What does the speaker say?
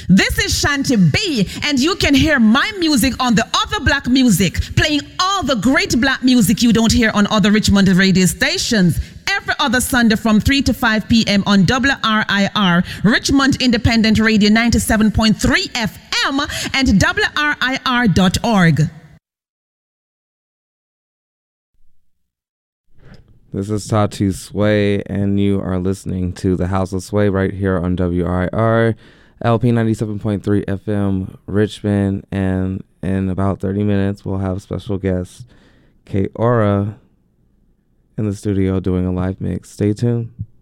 This is Shanti B, and you can hear my music on the Other Black Music, playing all the great black music you don't hear on other Richmond radio stations. Every other Sunday from 3 to 5 p.m. on WRIR, Richmond Independent Radio 97.3 FM and WRIR.org. This is Tati Sway, and you are listening to The House of Sway right here on WRIR, LP 97.3 FM, Richmond. And in about 30 minutes, we'll have special guest Kate Aura in the studio doing a live mix. Stay tuned.